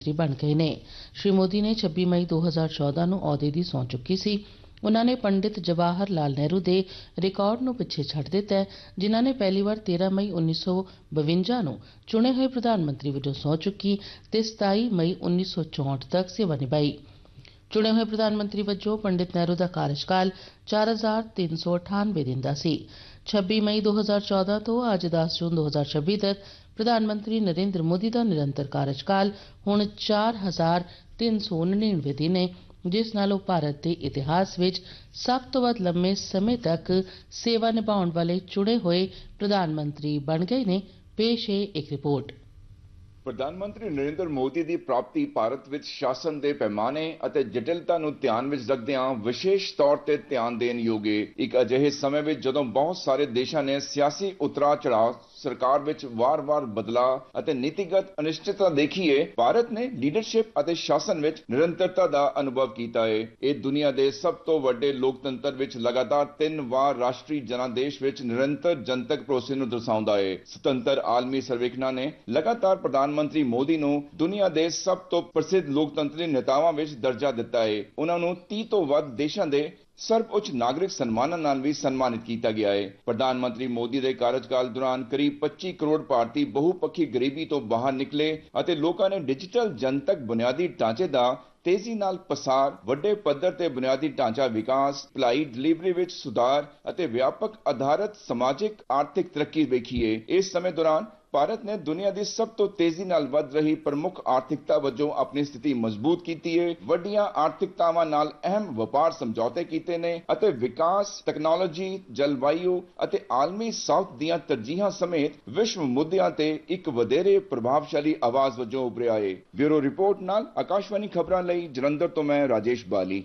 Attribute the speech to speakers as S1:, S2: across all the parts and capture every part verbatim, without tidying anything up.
S1: ਮੰਤਰੀ ਬਣ ਗਏ ਨੇ। श्री मोदी ने छब्बी मई दो हज़ार चौदह ਨੂੰ ਅਹੁਦੇ ਦੀ ਸਹੁੰ ਚੁੱਕੀ ਸੀ। उन्होंने ने पंडित जवाहर लाल नेहरू के रिकॉर्ड ਨੂੰ ਪਿੱਛੇ ਛੱਡ ਦਿੱਤਾ, ਜਿਨ੍ਹਾਂ ਨੇ ਪਹਿਲੀ ਵਾਰ तेरह मई उन्नीस सौ बवंजा ਨੂੰ ਚੁਣੇ ਹੋਏ ਪ੍ਰਧਾਨ ਮੰਤਰੀ ਵਜੋਂ ਸਹੁੰ ਚੁੱਕੀ ਤੇ सताई मई उन्नीस सौ चौंठ तक सेवा निभाई। चुने हुए प्रधानमंत्री वजों पंडित नेहरू का कार्यकाल चार हज़ार तीन सौ अठानवे दिन का सी। छब्बी मई दो हज़ार चौदह तो अज दस जून दो हज़ार छब्बी तक प्रधानमंत्री नरेंद्र मोदी का निरंतर कार्यकाल हुण चार हज़ार तीन सौ नड़िनवे दिन है, जिस नालों भारत के इतिहास विच सब तो वध लंबे समय तक सेवा निभाउण वाले चुने हुए प्रधानमंत्री बन गए ने। पेश है एक रिपोर्ट।
S2: प्रधानमंत्री नरेंद्र मोदी की प्राप्ति भारत विच शासन के पैमाने ਅਤੇ जटिलता ਨੂੰ ਧਿਆਨ ਵਿੱਚ ਰੱਖਦਿਆਂ ਵਿਸ਼ੇਸ਼ ਤੌਰ ਤੇ ਧਿਆਨ ਦੇਣ ਯੋਗ ਹੈ। ਇੱਕ ਅਜਿਹੇ ਸਮੇਂ ਵਿੱਚ ਜਦੋਂ ਬਹੁਤ ਸਾਰੇ ਦੇਸ਼ਾਂ ਨੇ ਸਿਆਸੀ ਉਤਰਾਅ ਚੜਾਅ, ਸਰਕਾਰ ਵਿੱਚ ਵਾਰ-ਵਾਰ ਬਦਲਾਅ ਅਤੇ ਨੀਤੀਗਤ ਅਨਿਸ਼ਚਿਤਤਾ ਦੇਖੀ ਹੈ, ਭਾਰਤ ਨੇ ਲੀਡਰਸ਼ਿਪ ਅਤੇ ਸ਼ਾਸਨ ਵਿੱਚ ਨਿਰੰਤਰਤਾ ਦਾ ਅਨੁਭਵ ਕੀਤਾ ਹੈ। ਇਹ ਦੁਨੀਆ ਦੇ ਸਭ ਤੋਂ ਵੱਡੇ ਲੋਕਤੰਤਰ ਵਿੱਚ ਲਗਾਤਾਰ ਤਿੰਨ ਵਾਰ ਰਾਸ਼ਟਰੀ ਜਨਾਦੇਸ਼ ਵਿੱਚ ਨਿਰੰਤਰ ਜਨਤਕ ਭਰੋਸੇ ਨੂੰ ਦਰਸਾਉਂਦਾ ਹੈ। ਸੁਤੰਤਰ ਆਲਮੀ ਸਰਵੇਖਣਾਂ ਨੇ ਲਗਾਤਾਰ ਪ੍ਰਧਾਨਮੰਤਰੀ ਮੋਦੀ ਨੂੰ ਦੁਨੀਆ ਦੇ ਸਭ ਤੋਂ ਪ੍ਰਸਿੱਧ ਲੋਕਤੰਤਰੀ ਨੇਤਾਵਾਂ ਵਿੱਚ ਦਰਜਾ ਦਿੱਤਾ ਹੈ। ਉਹਨਾਂ ਨੂੰ तीस ਤੋਂ ਵੱਧ ਦੇਸ਼ਾਂ ਦੇ सर्वोच्च नागरिक सम्मानों नाल भी सम्मानित किया गया है। प्रधानमंत्री मोदी के कार्यकाल दौरान करीब पच्चीस करोड़ भारतीय बहुपक्षी गरीबी तो बाहर निकले और लोगों ने डिजिटल जनतक बुनियादी ढांचे का तेजी नाल पसार, वड्डे पद्धर ते बुनियादी ढांचा विकास, भलाई डिलीवरी विच सुधार और व्यापक आधारित समाजिक आर्थिक तरक्की वेखी है। इस समय दौरान भारत ने दुनिया की सब तो तेजी नाल वध रही प्रमुख आर्थिकता वजों अपनी स्थिति मजबूत की है। वड्डियां आर्थिकतावां नाल अहम व्यापार समझौते कीते ने अते विकास, तकनोलॉजी, जलवायु अते आलमी साउथ दीयां तरजीहां समेत विश्व मुद्दियां ते एक वधेरे प्रभावशाली आवाज वजों उभरिया है। ब्यूरो रिपोर्ट नाल आकाशवाणी खबरां लई जलंधर तो मैं राजेश बाली।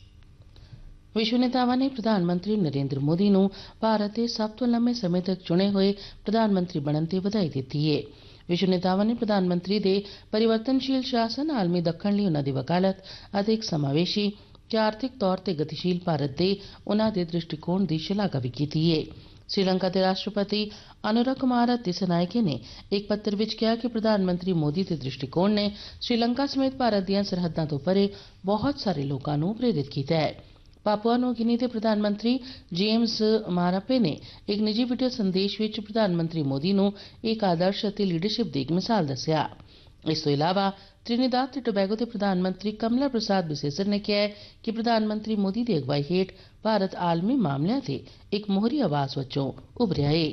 S1: विश्व नेतावां ने प्रधानमंत्री नरेंद्र मोदी ਨੂੰ ਭਾਰਤ ਦੇ ਸਭ ਤੋਂ ਲੰਮੇ ਸਮੇਂ ਤੱਕ ਚੁਣੇ ਹੋਏ ਪ੍ਰਧਾਨਮੰਤਰੀ ਬਣਨ ਤੇ ਵਧਾਈ ਦਿੱਤੀ ਹੈ। ਵਿਸ਼ਵ ਨੇਤਾਵਾਂ ਨੇ ਪ੍ਰਧਾਨਮੰਤਰੀ ਦੇ ਪਰਿਵਰਤਨਸ਼ੀਲ ਸ਼ਾਸਨ, ਆਲਮੀ ਦੱਖਣ ਲਈ ਉਹਨਾਂ ਦੀ ਵਕਾਲਤ ਅਤੇ ਇੱਕ ਸਮਾਵੇਸ਼ੀ ਤੇ ਆਰਥਿਕ ਤੌਰ ਤੇ ਗਤੀਸ਼ੀਲ ਭਾਰਤ ਦੇ ਉਹਨਾਂ ਦੇ ਦ੍ਰਿਸ਼ਟੀਕੋਣ ਦੀ ਸ਼ਲਾਘਾ ਵੀ ਕੀਤੀ ਹੈ। श्रीलंका के राष्ट्रपति अनुरा कुमार दिसनायके ने एक पत्र विच कहा कि प्रधानमंत्री मोदी के दृष्टिकोण ने श्रीलंका समेत भारत दीयां सरहदां तो परे बहुत सारे लोगों को प्रेरित किया है। पापुआ न्यू गिनी के प्रधानमंत्री जेम्स मारापे ने एक निजी वीडियो संदेश विच प्रधानमंत्री मोदी नूं एक आदर्श अते लीडरशिप दी एक मिसाल दस्सिया। इस तो इलावा त्रिनिदाद ते टोबैगो के प्रधानमंत्री कमला प्रसाद बिसेसर ने कहा है कि प्रधानमंत्री मोदी की अगवाई हेठ भारत आलमी मामलों से एक मोहरी आवाज वजों उभरिया है।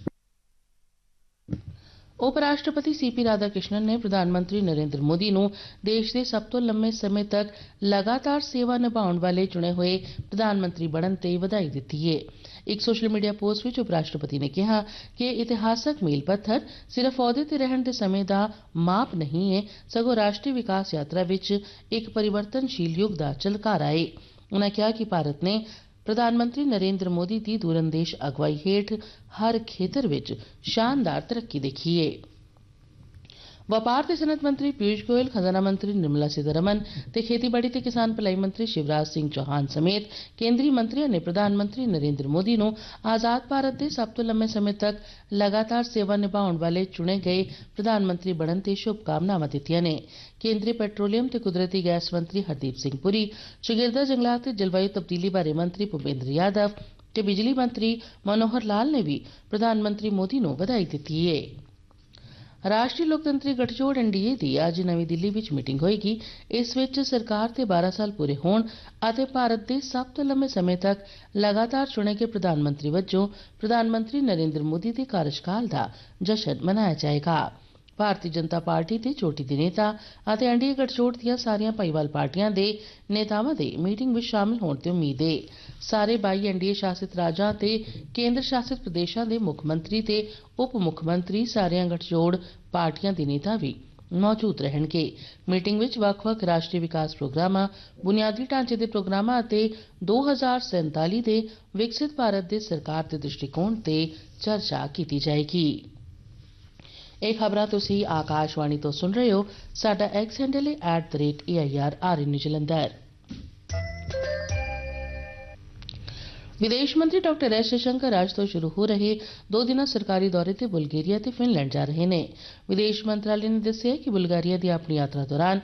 S1: उप राष्ट्रपति सी पी राधाकृष्णन ने प्रधानमंत्री नरेंद्र मोदी ਨੂੰ देश के सब तो लंबे समय तक लगातार सेवा निभाने वाले चुने हुए प्रधानमंत्री बनने ते बधाई दी है। एक सोशल मीडिया पोस्ट में उप राष्ट्रपति ने कहा कि इतिहासक मील पत्थर सिर्फ अहुदे ते रहण दे समय दा माप नहीं है, सगों राष्ट्रीय विकास यात्रा विच एक परिवर्तनशील युग दा झलकारा है। उन्होंने कहा कि भारत ने प्रधानमंत्री नरेंद्र मोदी की दूरंदेश अगवाई हेठ हर खेतर विच शानदार तरक्की देखी है। व्यापार ते सनत मंत्री पीयूष गोयल, खजाना मंत्री निर्मला सीतारमन ते खेतीबाड़ी ते किसान भलाई मंत्री शिवराज सिंह चौहान समेत केंद्रीय मंत्रियों ने प्रधानमंत्री नरेंद्र मोदी ਨੂੰ आजाद भारत के सब तो लंबे समय तक लगातार सेवा निभाने वाले चुने गए प्रधानमंत्री बनने ते शुभकामनावां दित्तियां ने। केंद्रीय पेट्रोलियम ते कुदरती गैस मंत्री हरदीप सिंह पुरी, चौगिरदा जंगलात ते जलवायु तब्दीली बारे मंत्री भूपेंद्र यादव ते बिजली मंत्री मनोहर लाल ने भी प्रधानमंत्री मोदी ਨੂੰ ਵਧਾਈ ਦਿੱਤੀ है। राष्ट्रीय लोकतंत्री गठजोड़ एन डी ए की अज नवी दिल्ली विच मीटिंग होएगी। इस विच सरकार के बारह साल पूरे होने और भारत के सब तो लंबे समय तक लगातार चुने गए प्रधानमंत्री वजों प्रधानमंत्री नरेंद्र मोदी के कार्यकाल का जश्न मनाया जाएगा। भारतीय जनता पार्टी के चोटी के नेता और एन डी ए गठजोड़ दीयां सारियां भाईवाल पार्टियां के नेतावां दे मीटिंग में शामिल होने की उम्मीद है। सारे बाई एन डी ए शासित राज्यां ते केंद्र शासित प्रदेशों के मुख्यमंत्री ते उप मुख्यमंत्री सारियां गठजोड़ पार्टियां के नेता भी मौजूद रहणगे। मीटिंग विच वख-वख राष्ट्रीय विकास प्रोग्रामां, बुनियादी ढांचे के प्रोग्रामां अते दो हज़ार सैंताली के विकसित भारत के सरकार के दृष्टिकोण ते चर्चा की जाएगी। ਇਹ ਖਬਰਾਂ ਤੁਸੀਂ ਆਕਾਸ਼ਵਾਣੀ ਤੋਂ ਸੁਣ ਰਹੇ ਹੋ। ਸਾਡਾ ਐਕਸ ਹੈਂਡਲ ਹੈ at the rate A I R R ਐਨ ਜਲੰਧਰ। ਵਿਦੇਸ਼ ਮੰਤਰੀ ਡਾਕਟਰ ਐਸ ਜयशंकर ਅੱਜ ਤੋਂ ਸ਼ੁਰੂ ਹੋ ਰਹੇ ਦੋ ਦਿਨਾਂ ਸਰਕਾਰੀ ਦੌਰੇ ਤੇ ਬੁਲਗੇਰੀਆ ਤੇ ਫਿਨਲੈਂਡ ਜਾ ਰਹੇ ਨੇ। ਵਿਦੇਸ਼ ਮੰਤਰਾਲੇ ਨੇ ਦੱਸਿਆ ਕਿ ਬੁਲਗਾਰੀਆ ਦੀ ਆਪਣੀ ਯਾਤਰਾ ਦੌਰਾਨ